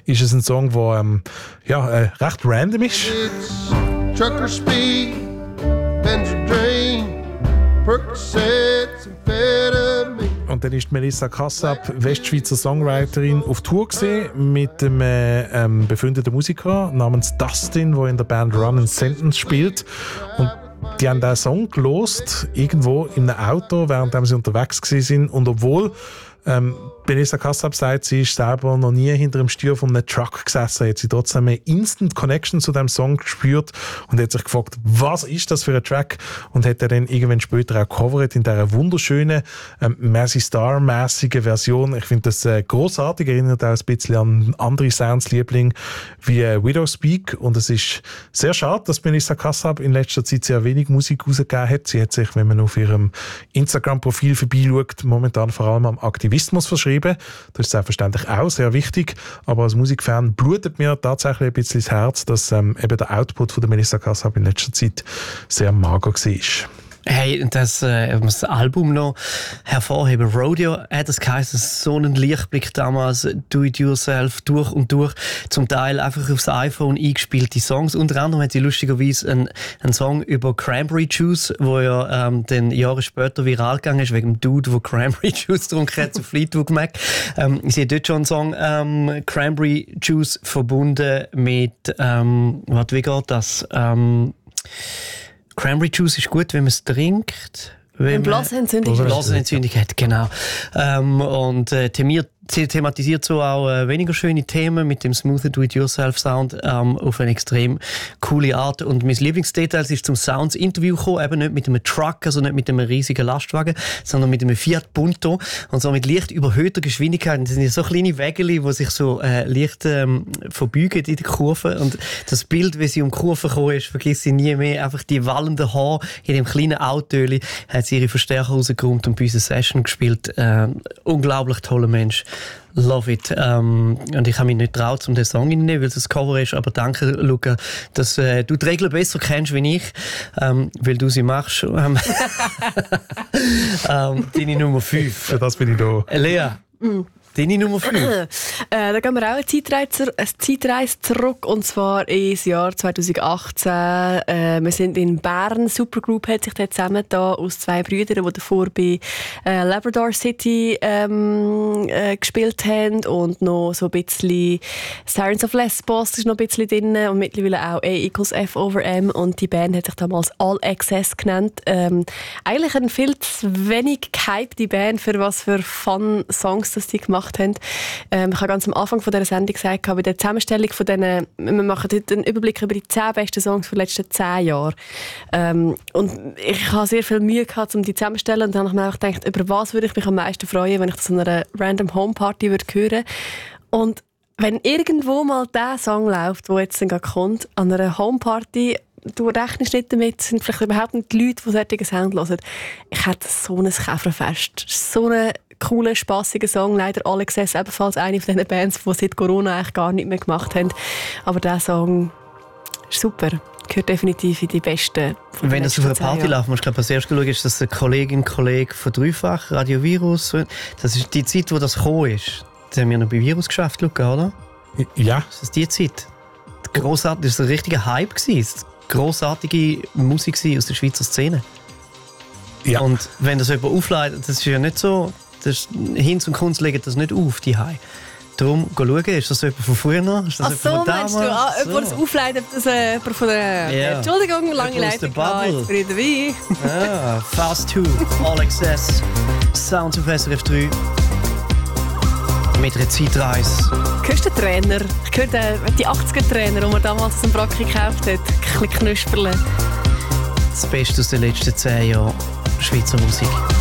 ist es ein Song, der recht random ist. Trucker speed, Benadryl, Percocets, Amphetamine. Und dann ist Melissa Kassab, Westschweizer Songwriterin, auf Tour gewesen mit einem befreundeten Musiker namens Dustin, der in der Band Run and Sentence spielt. Und die haben diesen Song gelost, irgendwo in einem Auto, während sie unterwegs waren. Und obwohl Melissa Kassab sagt, sie ist selber noch nie hinter dem Steuer von einem Truck gesessen, hat sie trotzdem eine Instant Connection zu diesem Song gespürt und hat sich gefragt, was ist das für ein Track? Und hat er dann irgendwann später auch gecovert in dieser wunderschönen Mazzy Star-mäßigen Version. Ich finde das grossartig, erinnert auch ein bisschen an andere Sounds-Lieblinge wie Widow Speak. Und es ist sehr schade, dass Melissa Kassab in letzter Zeit sehr wenig Musik rausgegeben hat. Sie hat sich, wenn man auf ihrem Instagram-Profil vorbeischaut, momentan vor allem am Aktivismus verschrieben. Das ist selbstverständlich auch sehr wichtig, aber als Musikfan blutet mir tatsächlich ein bisschen das Herz, dass eben der Output von der Melissa Kassab in letzter Zeit sehr mager war. Hey, das Album noch hervorheben. Rodeo hat es geheißen, so einen Lichtblick damals, Do-it-yourself, durch und durch, zum Teil einfach aufs iPhone eingespielte Songs. Unter anderem hat sie lustigerweise einen Song über Cranberry Juice, wo ja dann Jahre später viral gegangen ist, wegen dem Dude, der Cranberry Juice getrunken hat, zu Fleetwood Mac. Sie hat dort schon einen Song Cranberry Juice verbunden mit, wie geht das? Cranberry Juice ist gut, wenn man es trinkt. Wenn Blasenentzündung hat, genau. Und thematisiert so auch weniger schöne Themen mit dem smoothen Do-it-yourself-Sound auf eine extrem coole Art. Und mein Lieblingsdetail ist zum Sounds-Interview gekommen, eben nicht mit einem Truck, also nicht mit einem riesigen Lastwagen, sondern mit einem Fiat Punto und so mit leicht überhöhter Geschwindigkeit. Das sind ja so kleine Wägeli, die sich so leicht verbeugen in der Kurve. Und das Bild, wie sie um die Kurve gekommen ist, vergisst sie nie mehr. Einfach die wallenden Haare in dem kleinen Autöli, hat sie ihre Verstärker rausgeräumt und bei uns eine Session gespielt. Unglaublich toller Mensch. Love it. Und ich habe mich nicht getraut, um den Song zu nehmen, weil es ein Cover ist. Aber danke, Luca, dass du die Regeln besser kennst wie ich, weil du sie machst. Deine Nummer 5. Für das bin ich da. Lea. Deine Nummer 5. Da gehen wir auch eine Zeitreise zurück, und zwar ins Jahr 2018. Wir sind in Bern. Supergroup hat sich dort zusammengetan aus 2 Brüdern, die davor bei Labrador City gespielt haben, und noch so ein bisschen Sirens of Lesbos ist noch ein bisschen drin und mittlerweile auch A=F/M, und die Band hat sich damals All Access genannt. Eigentlich eine viel zu wenig gehypte Band, für was für Fun-Songs das die gemacht haben. Ich habe ganz am Anfang von dieser Sendung gesagt, bei der Zusammenstellung von diesen, wir machen heute einen Überblick über die 10 besten Songs der letzten 10 Jahre. Und ich habe sehr viel Mühe gehabt, um die zusammenzustellen, und dann habe ich mir auch gedacht, über was würde ich mich am meisten freuen, wenn ich das an einer random Homeparty hören würde. Und wenn irgendwo mal der Song läuft, der jetzt dann gerade kommt, an einer Homeparty, du rechnest nicht damit, sind vielleicht überhaupt nicht die Leute, die solche Sound hören. Ich hätte so ein Käferfest. So einen coolen, spassigen Song. Leider All Access, ebenfalls eine von diesen Bands, die seit Corona eigentlich gar nicht mehr gemacht haben. Aber dieser Song ist super. Gehört definitiv in die besten. Wenn das auf einer Party läuft, musst du als erstes schauen, ist das eine Kollegin, Kollege von Dreifach, Radio Virus. Das ist die Zeit, wo das gekommen ist. Das haben wir noch bei Virus geschafft, Luca, oder? Ja. Das ist die Zeit. Grossartig, das war ein richtiger Hype. Grossartige Musik aus der Schweizer Szene. Ja. Und wenn das jemand aufleitet, das ist ja nicht so, Hinz und Kunst legen das nicht auf, die High. Darum schauen, ist das jemand von früher noch? Ist das so meinst du? Jemand, das aufleitet, das jemand von der... Yeah. Entschuldigung, lange Leitung. Bubble. Jetzt bin ich dabei. Fast 2, All Access, Sounds auf SRF 3. Mit einer Zeitreise. Hörst du den Trainer? Ich höre die 80er-Trainer, den man damals aus dem Brocki gekauft hat. Ein bisschen knusperle. Das Beste aus den letzten 10 Jahren Schweizer Musik.